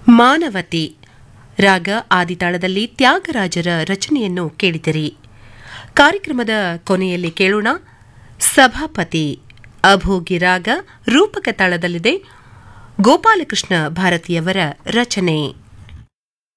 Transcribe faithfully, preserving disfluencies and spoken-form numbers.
ಮಾನವತೆ ರಾಗ ಆದಿತಾಳದಲ್ಲಿ ತ್ಯಾಗರಾಜರ ರಚನೆಯನ್ನು ಕೇಳಿದಿರಿ. ಕಾರ್ಯಕ್ರಮದ ಕೊನೆಯಲ್ಲಿ ಕೇಳೋಣ ಸಭಾಪತಿ ಅಭೋಗಿ ರಾಗ ರೂಪಕ ತಾಳದಲ್ಲಿದೆ ಗೋಪಾಲಕೃಷ್ಣ ಭಾರತಿಯವರ ರಚನೆ.